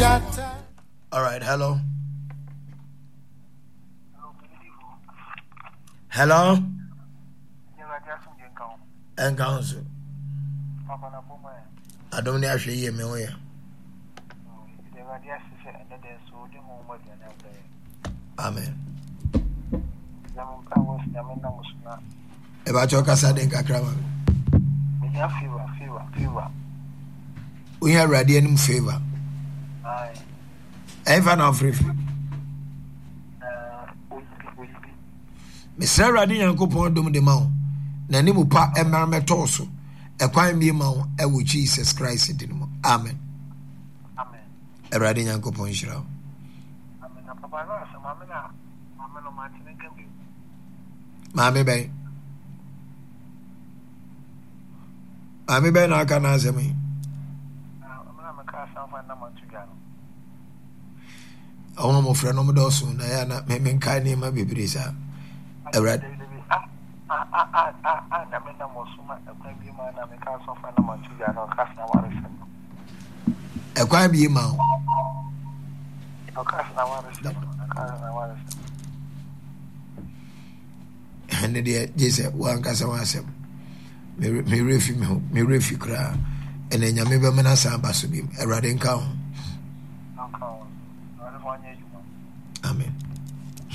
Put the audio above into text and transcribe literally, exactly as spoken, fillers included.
All right, hello. Hello. And council. I don't actually hear me. Where? Amen. About your casa de Cacrava. We are ready in favor. Ever now free. Mister Radin and Coupon Dum de Mount. Nanimupa Emarmetoso. A quine be mount, I will Jesus Christ in him. Amen. Amen. A Radin and Coupon Shroud. Mammy Bay. Mammy Bay, I can answer me. I want more friend of Dawson. I am not making kind name of Bibrisa. A red. A quite be mount. And the Jesus one Casawasem. Me refi me refi cry. And then Yameba Manasa Basubim, a radin count.